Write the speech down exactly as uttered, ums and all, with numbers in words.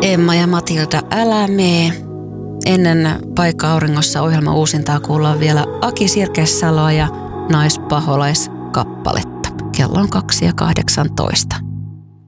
Emma ja Matilda, älä mee. Ennen Paikka auringossa ohjelma uusintaa kuullaan vielä Aki Sirkesaloa ja Naispaholaisen kappaletta. Kello on kaksi ja kahdeksantoista.